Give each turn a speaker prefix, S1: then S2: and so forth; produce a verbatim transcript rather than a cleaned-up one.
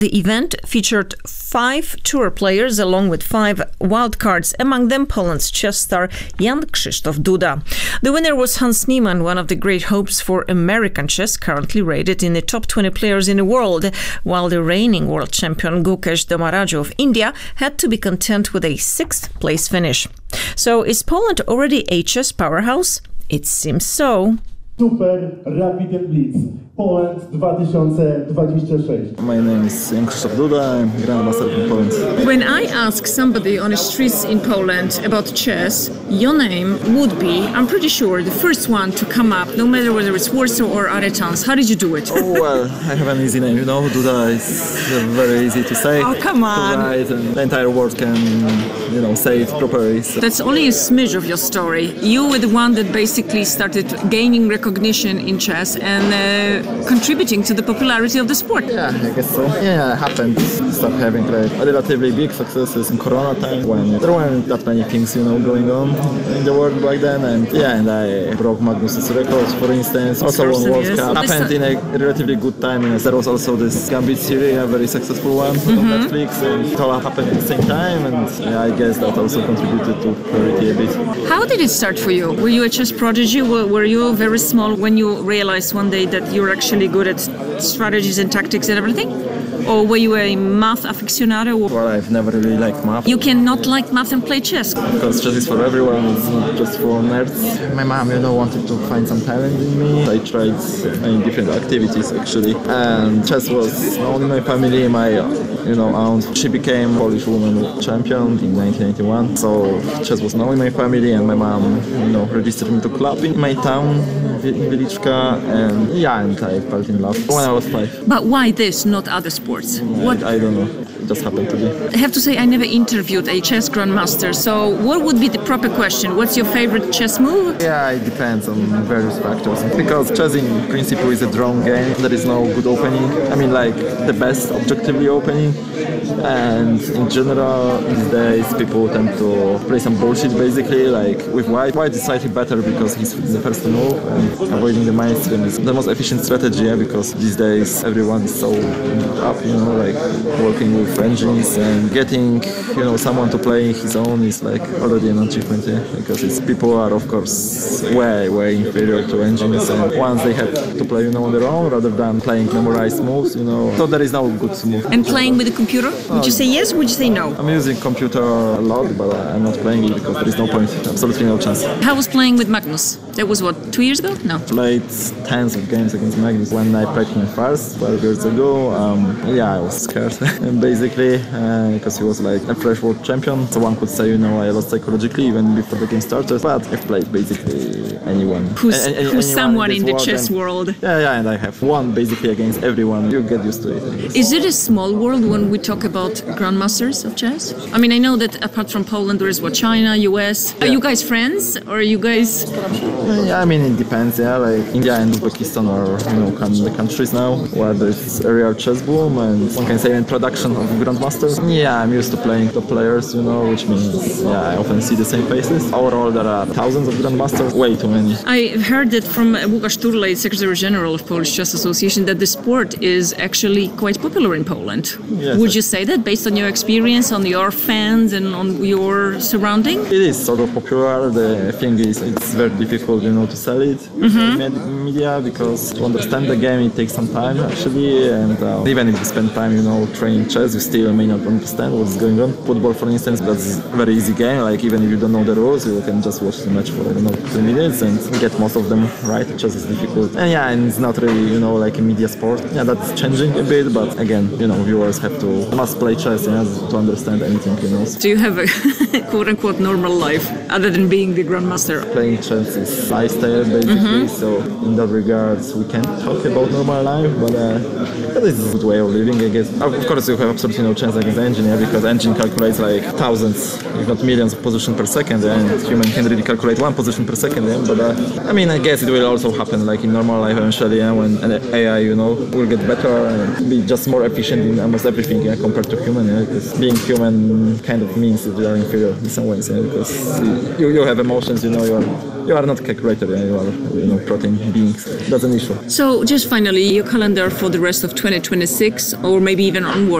S1: The event featured five tour players along with five wildcards, among them Poland's chess star Jan Krzysztof Duda. The winner was Hans Niemann, one of the great hopes for American chess, currently rated in the top twenty players in the world, while the reigning world champion Gukesh Domarajo of India had to be content with a sixth place finish. So is Poland already a chess powerhouse? It seems so.
S2: Super Rapid Blitz Poland dwa tysiące dwadzieścia sześć.
S3: My name is Jan Krzysztof Duda, I'm Grandmaster from Poland.
S4: When I ask somebody on the streets in Poland about chess, your name would be, I'm pretty sure, the first one to come up, no matter whether it's Warsaw or other towns. How did you do it?
S3: Oh, well, I have an easy name, you know, Duda is very easy to say.
S4: Oh, come on!
S3: To write, and the entire world can, you know, say it properly. So.
S4: That's only a smidge of your story. You were the one that basically started gaining recognition in chess and uh, contributing to the popularity of the sport.
S3: Yeah, I guess so. Yeah, it happened. Start having like relatively big successes in Corona time when there weren't that many things, you know, going on in the world back then. And yeah, and I broke Magnus's records, for instance. Also won World Cup. Happened in a relatively good time. And there was also this Gambit series, a very successful one mm-hmm. on Netflix, and it all happened at the same time. And yeah, I guess that also contributed to popularity a bit.
S4: How did it start for you? Were you a chess prodigy? Were you very small when you realized one day that you're actually good at strategies and tactics and everything? Or were you a math aficionado?
S3: Well, I've never really liked math.
S4: You cannot like math and play chess?
S3: Because chess is for everyone, it's not just for nerds. My mom, you know, wanted to find some talent in me. I tried many different activities, actually. And chess was known in my family. My, you know, aunt, she became Polish woman champion in nineteen eighty-one. So chess was known in my family, and my mom, you know, registered me to club in my town, Wieliczka, and yeah, and I fell in love when I was five.
S4: But why this, not other sports?
S3: What? I, I don't know. It just happened to be.
S4: I have to say, I never interviewed a chess grandmaster. So, what would be the proper question? What's your favorite chess move?
S3: Yeah, it depends on various factors. Because chess, in principle, is a drawn game. There is no good opening. I mean, like the best objectively opening. And in general, these days, people tend to play some bullshit. Basically, like with white. White is slightly better because he's the first to move, and avoiding the mainstream is the most efficient strategy. Yeah, because these days everyone is so up. You know, like working with engines and getting, you know, someone to play his own is like already an achievement, yeah, because it's people are of course way way inferior to engines, and once they have to play, you know, on their own rather than playing memorized moves, you know, so there is no good move.
S4: And playing with a computer? Would you say yes? Would you say no?
S3: I'm using computer a lot, but I'm not playing it because there is no point, absolutely no chance.
S4: How was playing with Magnus? That was what, two years ago? No.
S3: Played tens of games against Magnus when I played him first, twelve years ago. Um, yeah, I was scared, and basically, uh, because he was like a fresh world champion, so one could say, you know, I lost psychologically even before the game started, but I've played basically anyone.
S4: Who's,
S3: a- a-
S4: who's someone in, in the
S3: world,
S4: chess
S3: and,
S4: world?
S3: Yeah, yeah, and I have won basically against everyone. You get used to it.
S4: Is it a small world when we talk about grandmasters of chess? I mean, I know that apart from Poland, there is what, China, U S. Yeah. Are you guys friends, or are you guys?
S3: Yeah, I mean, it depends. Yeah, like India and Uzbekistan are, you know, kind of the countries now where there's a real chess boom, and one can say in production of grandmasters. Yeah, I'm used to playing top players, you know, which means yeah, I often see the same faces. Overall, there are thousands of grandmasters, way too many.
S4: I heard that from Łukasz Turlej, Secretary General of Polish Chess Association, that the sport is actually quite popular in Poland.
S3: Yes,
S4: Would you say that based on your experience, on your fans, and on your surrounding?
S3: It is sort of popular. The thing is, it's very difficult, you know, to sell it mm-hmm. in media because to understand the game, it takes some time actually, and uh, even if you spend time, you know, training chess, you still may not understand what's going on. Football, for instance, that's a very easy game. Like even if you don't know the rules, you can just watch the match for, you know, two minutes and get most of them right. Chess is difficult, and yeah, and it's not really, you know, like a media sport. Yeah, that's changing a bit, but again, you know, viewers have to must play chess, yeah, to understand anything, you know.
S4: Do you have a quote-unquote normal life other than being the grandmaster?
S3: Playing chess is lifestyle basically, mm-hmm. so in that regards, we can't talk about normal life, but uh, that is a good way of living, I guess. Of course, you have absolutely absolutely no chance against the engine, yeah, because engine calculates like thousands, if not millions of positions per second, and human can really calculate one position per second. Yeah? But uh, I mean, I guess it will also happen like in normal life eventually, yeah, when an A I, you know, will get better and be just more efficient in almost everything, yeah, compared to human. Yeah, because being human kind of means that you are inferior in some ways, yeah, because you, you have emotions, you know, you are you are not a calculator, yeah, you are, you know, protein beings. That's an issue.
S4: So just finally, your calendar for the rest of twenty twenty-six, or maybe even onward.